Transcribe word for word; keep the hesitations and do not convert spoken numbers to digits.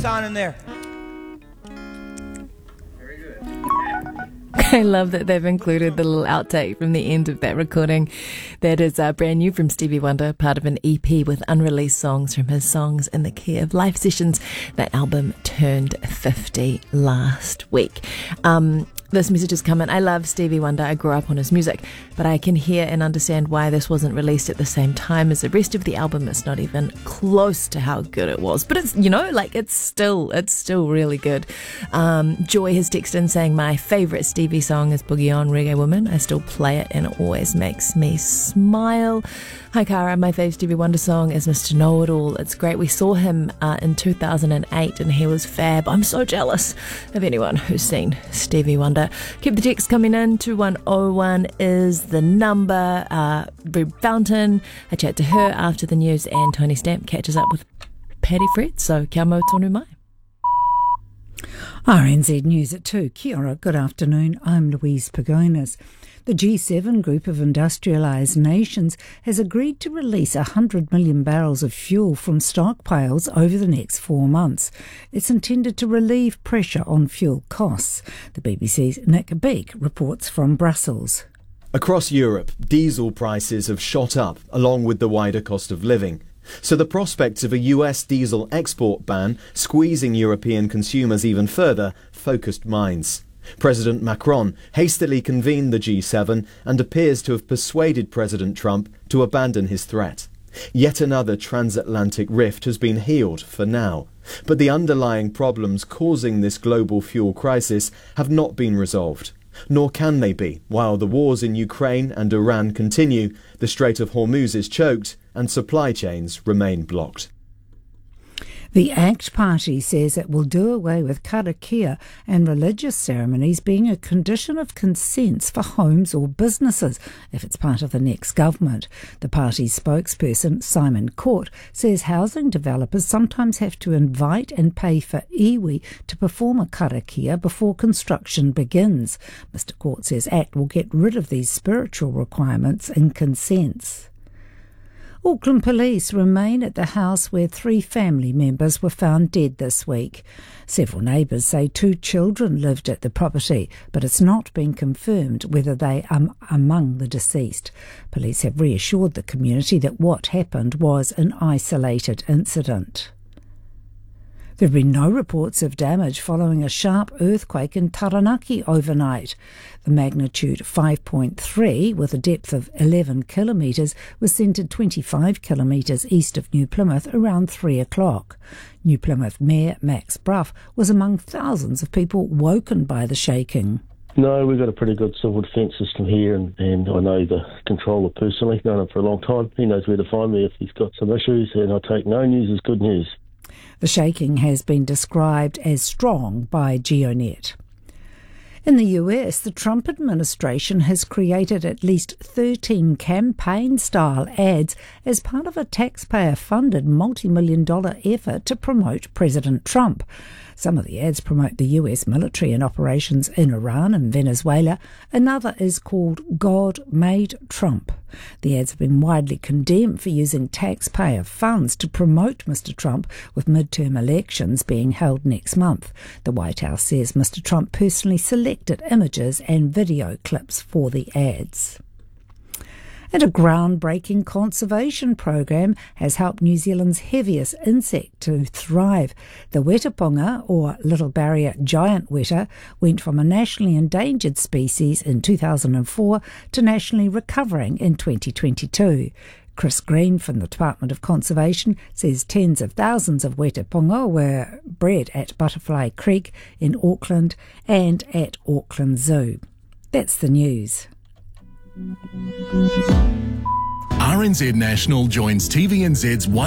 What's on in there? I love that they've included the little outtake from the end of that recording. That is uh, brand new from Stevie Wonder, part of an E P with unreleased songs from his Songs in the Key of Life sessions. That album turned fifty last week. Um, this message has come in. I love Stevie Wonder. I grew up on his music, but I can hear and understand why this wasn't released at the same time as the rest of the album. It's not even close to how good it was, but it's, you know, like it's still, it's still really good. Um, Joy has texted in saying, my favourite Stevie song is Boogie On, Reggae Woman. I still play it and it always makes me smile. Hi Cara, my favourite Stevie Wonder song is Mister Know-It-All. It's great. We saw him uh, in two thousand eight and he was fab. I'm so jealous of anyone who's seen Stevie Wonder. Keep the text coming in. two one oh one is the number. Uh, Reb Fountain, I chat to her after the news, and Tony Stamp catches up with Paddy Fred. So kia mau tonu mai. R N Z News at two. Kia ora, good afternoon. I'm Louise Pagonis. The G seven group of industrialised nations has agreed to release one hundred million barrels of fuel from stockpiles over the next four months. It's intended to relieve pressure on fuel costs. The B B C's Nick Beak reports from Brussels. Across Europe, diesel prices have shot up along with the wider cost of living. So the prospects of a U S diesel export ban squeezing European consumers even further focused minds. President Macron hastily convened the G seven and appears to have persuaded President Trump to abandon his threat. Yet another transatlantic rift has been healed for now, but the underlying problems causing this global fuel crisis have not been resolved. Nor can they be while the wars in Ukraine and Iran continue, the Strait of Hormuz is choked and supply chains remain blocked. The ACT Party says it will do away with karakia and religious ceremonies being a condition of consent for homes or businesses if it's part of the next government. The party's spokesperson, Simon Court, says housing developers sometimes have to invite and pay for iwi to perform a karakia before construction begins. Mister Court says ACT will get rid of these spiritual requirements and consents. Auckland Police remain at the house where three family members were found dead this week. Several neighbours say two children lived at the property, but it's not been confirmed whether they are among the deceased. Police have reassured the community that what happened was an isolated incident. There have been no reports of damage following a sharp earthquake in Taranaki overnight. The magnitude five point three, with a depth of eleven kilometres, was centred twenty-five kilometres east of New Plymouth around three o'clock. New Plymouth Mayor Max Bruff was among thousands of people woken by the shaking. No, we've got a pretty good civil defence system here, and, and I know the controller personally, known him for a long time. He knows where to find me if he's got some issues, and I take no news as good news. The shaking has been described as strong by GeoNet. In the U S, the Trump administration has created at least thirteen campaign-style ads as part of a taxpayer-funded multi-million dollar effort to promote President Trump. Some of the ads promote the U S military and operations in Iran and Venezuela. Another is called God Made Trump. The ads have been widely condemned for using taxpayer funds to promote Mister Trump, with midterm elections being held next month. The White House says Mister Trump personally selected images and video clips for the ads. And a groundbreaking conservation program has helped New Zealand's heaviest insect to thrive. The wetaponga, or little barrier giant weta, went from a nationally endangered species in two thousand four to nationally recovering in twenty twenty-two. Chris Green from the Department of Conservation says tens of thousands of wetaponga were bred at Butterfly Creek in Auckland and at Auckland Zoo. That's the news. R N Z National joins T V N Z's one